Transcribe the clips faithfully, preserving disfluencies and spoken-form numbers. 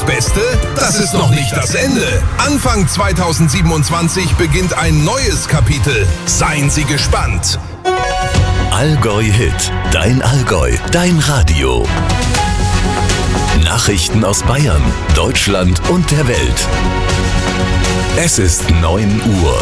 Beste, das ist noch nicht das Ende. Anfang zweitausendsiebenundzwanzig beginnt ein neues Kapitel. Seien Sie gespannt. Allgäu Hit, dein Allgäu, dein Radio. Nachrichten aus Bayern, Deutschland und der Welt. Es ist neun Uhr.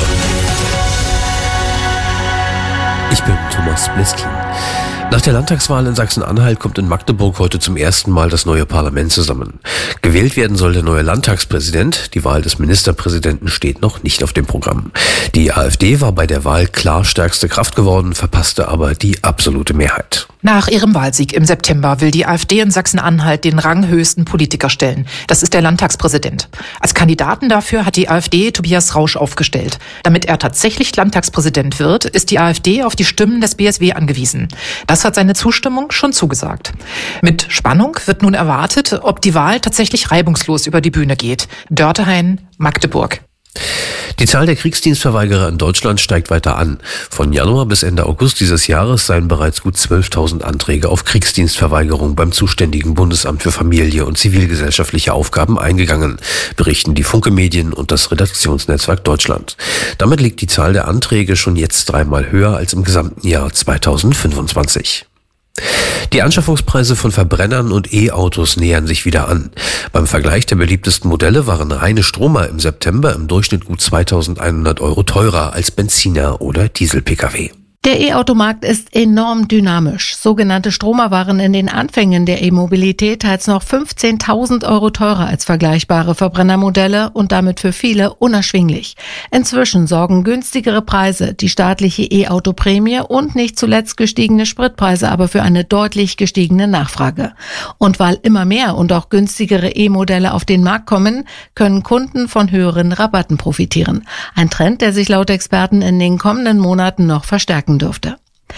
Ich bin Thomas Bliskin. Nach der Landtagswahl in Sachsen-Anhalt kommt in Magdeburg heute zum ersten Mal das neue Parlament zusammen. Gewählt werden soll der neue Landtagspräsident. Die Wahl des Ministerpräsidenten steht noch nicht auf dem Programm. Die AfD war bei der Wahl klar stärkste Kraft geworden, verpasste aber die absolute Mehrheit. Nach ihrem Wahlsieg im September will die AfD in Sachsen-Anhalt den ranghöchsten Politiker stellen. Das ist der Landtagspräsident. Als Kandidaten dafür hat die AfD Tobias Rausch aufgestellt. Damit er tatsächlich Landtagspräsident wird, ist die AfD auf die Stimmen des B S W angewiesen. Das hat seine Zustimmung schon zugesagt. Mit Spannung wird nun erwartet, ob die Wahl tatsächlich reibungslos über die Bühne geht. Dörtehain, Magdeburg. Die Zahl der Kriegsdienstverweigerer in Deutschland steigt weiter an. Von Januar bis Ende August dieses Jahres seien bereits gut zwölftausend Anträge auf Kriegsdienstverweigerung beim zuständigen Bundesamt für Familie und zivilgesellschaftliche Aufgaben eingegangen, berichten die Funke Medien und das Redaktionsnetzwerk Deutschland. Damit liegt die Zahl der Anträge schon jetzt dreimal höher als im gesamten Jahr zweitausendfünfundzwanzig. Die Anschaffungspreise von Verbrennern und E-Autos nähern sich wieder an. Beim Vergleich der beliebtesten Modelle waren reine Stromer im September im Durchschnitt gut zweitausendeinhundert Euro teurer als Benziner oder Diesel-Pkw. Der E-Automarkt ist enorm dynamisch. Sogenannte Stromer waren in den Anfängen der E-Mobilität teils noch fünfzehntausend Euro teurer als vergleichbare Verbrennermodelle und damit für viele unerschwinglich. Inzwischen sorgen günstigere Preise, die staatliche E-Auto-Prämie und nicht zuletzt gestiegene Spritpreise aber für eine deutlich gestiegene Nachfrage. Und weil immer mehr und auch günstigere E-Modelle auf den Markt kommen, können Kunden von höheren Rabatten profitieren. Ein Trend, der sich laut Experten in den kommenden Monaten noch verstärken dürfte.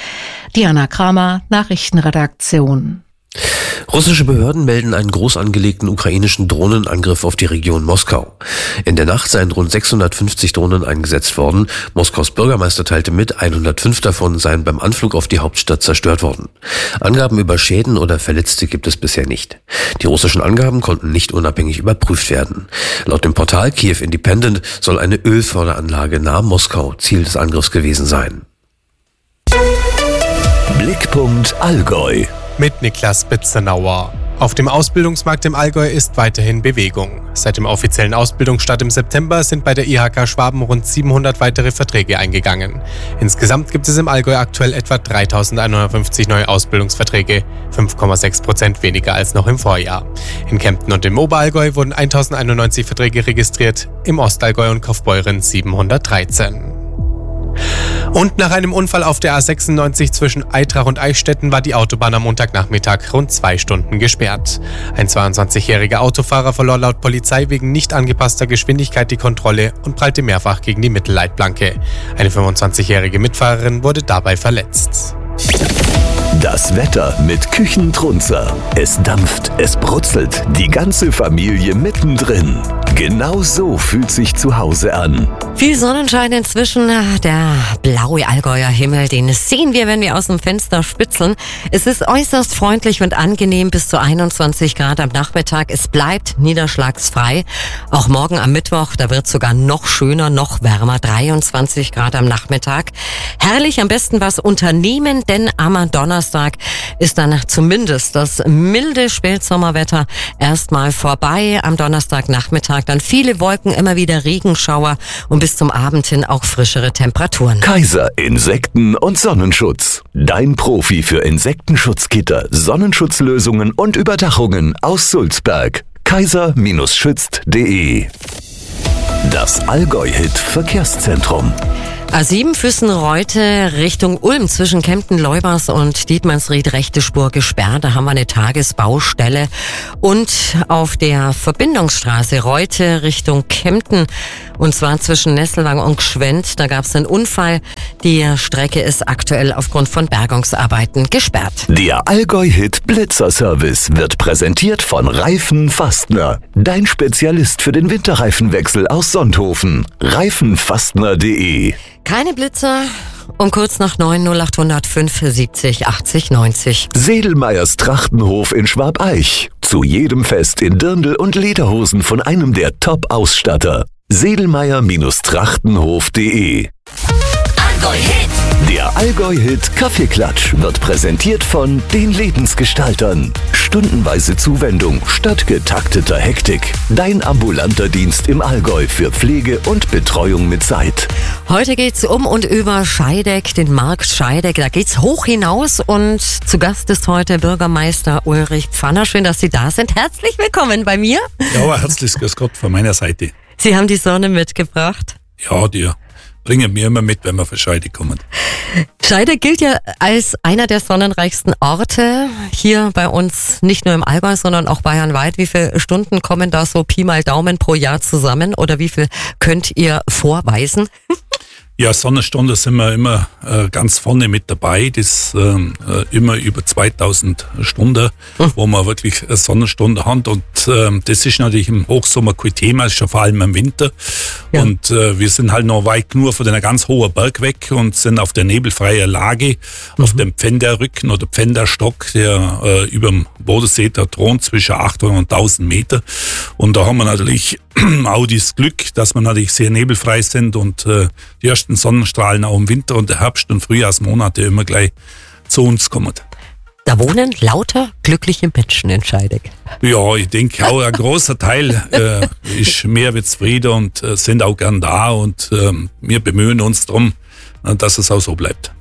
Diana Kramer, Nachrichtenredaktion. Russische Behörden melden einen groß angelegten ukrainischen Drohnenangriff auf die Region Moskau. In der Nacht seien rund sechshundertfünfzig Drohnen eingesetzt worden. Moskaus Bürgermeister teilte mit, hundertfünf davon seien beim Anflug auf die Hauptstadt zerstört worden. Angaben über Schäden oder Verletzte gibt es bisher nicht. Die russischen Angaben konnten nicht unabhängig überprüft werden. Laut dem Portal Kiew Independent soll eine Ölförderanlage nahe Moskau Ziel des Angriffs gewesen sein. Blickpunkt Allgäu. Mit Niklas Bitzenauer. Auf dem Ausbildungsmarkt im Allgäu ist weiterhin Bewegung. Seit dem offiziellen Ausbildungsstart im September sind bei der I H K Schwaben rund siebenhundert weitere Verträge eingegangen. Insgesamt gibt es im Allgäu aktuell etwa dreitausendeinhundertfünfzig neue Ausbildungsverträge, fünf Komma sechs Prozent weniger als noch im Vorjahr. In Kempten und im Oberallgäu wurden eintausendeinundneunzig Verträge registriert, im Ostallgäu und Kaufbeuren siebenhundertdreizehn. Und nach einem Unfall auf der A sechsundneunzig zwischen Aitrach und Eichstätten war die Autobahn am Montagnachmittag rund zwei Stunden gesperrt. Ein zweiundzwanzigjähriger Autofahrer verlor laut Polizei wegen nicht angepasster Geschwindigkeit die Kontrolle und prallte mehrfach gegen die Mittelleitplanke. Eine fünfundzwanzigjährige Mitfahrerin wurde dabei verletzt. Das Wetter mit Küchentrunzer. Es dampft, es brutzelt, die ganze Familie mittendrin. Genau so fühlt sich zu Hause an. Viel Sonnenschein inzwischen, der blaue Allgäuer Himmel, den sehen wir, wenn wir aus dem Fenster spitzeln. Es ist äußerst freundlich und angenehm bis zu einundzwanzig Grad am Nachmittag. Es bleibt niederschlagsfrei. Auch morgen am Mittwoch, da wird es sogar noch schöner, noch wärmer, dreiundzwanzig Grad am Nachmittag. Herrlich, am besten was unternehmen, denn am Donnerstag ist dann zumindest das milde Spätsommerwetter erstmal vorbei. Am Donnerstagnachmittag dann viele Wolken, immer wieder Regenschauer und bis zum Abend hin auch frischere Temperaturen. Kaiser Insekten- und Sonnenschutz. Dein Profi für Insektenschutzgitter, Sonnenschutzlösungen und Überdachungen aus Sulzberg. kaiser schützt punkt de. Das Allgäu-Hit Verkehrszentrum. A sieben Füssen-Reute Richtung Ulm zwischen Kempten-Leubers und Dietmannsried rechte Spur gesperrt. Da haben wir eine Tagesbaustelle. Und auf der Verbindungsstraße Reute Richtung Kempten, und zwar zwischen Nesselwang und Gschwend, da gab es einen Unfall. Die Strecke ist aktuell aufgrund von Bergungsarbeiten gesperrt. Der Allgäu-Hit Blitzer-Service wird präsentiert von Reifen Fastner. Dein Spezialist für den Winterreifenwechsel aus Sonthofen. reifenfastner punkt de. Keine Blitzer. Um kurz nach neun null acht null null fünf siebzig achtzig neunzig. Sedelmeyers Trachtenhof in Schwabeich. Zu jedem Fest in Dirndl und Lederhosen von einem der Top-Ausstatter. Sedelmeier-Trachtenhof punkt de. Der Allgäu-Hit Kaffeeklatsch wird präsentiert von den Lebensgestaltern. Stundenweise Zuwendung statt getakteter Hektik. Dein ambulanter Dienst im Allgäu für Pflege und Betreuung mit Zeit. Heute geht's um und über Scheideck, den Markt Scheideck. Da geht's hoch hinaus und zu Gast ist heute Bürgermeister Ulrich Pfanner. Schön, dass Sie da sind. Herzlich willkommen bei mir. Ja, herzliches Grüß Gott von meiner Seite. Sie haben die Sonne mitgebracht. Ja, die bringen wir immer mit, wenn wir von Scheideck kommen. Scheideck gilt ja als einer der sonnenreichsten Orte hier bei uns, nicht nur im Allgäu, sondern auch bayernweit. Wie viele Stunden kommen da so Pi mal Daumen pro Jahr zusammen oder wie viel könnt ihr vorweisen? Ja, Sonnenstunde sind wir immer äh, ganz vorne mit dabei. Das ähm, äh, immer über zweitausend Stunden, mhm. wo wir wirklich eine Sonnenstunde haben. Und ähm, das ist natürlich im Hochsommer kein Thema, ist schon vor allem im Winter. Ja. Und äh, wir sind halt noch weit nur von einer ganz hohen Berg weg und sind auf der nebelfreien Lage, mhm. auf dem Pfänderrücken oder Pfänderstock, der äh, über dem Bodensee da thront, zwischen achthundert und tausend Meter. Und da haben wir natürlich auch das Glück, dass wir natürlich sehr nebelfrei sind und äh, die ersten Sonnenstrahlen auch im Winter und der Herbst- und Frühjahrsmonate immer gleich zu uns kommen. Da wohnen lauter glückliche Menschen in Scheideck. Ja, ich denke auch ein großer Teil äh, ist mehr wie zufrieden und äh, sind auch gern da und äh, wir bemühen uns darum, dass es auch so bleibt.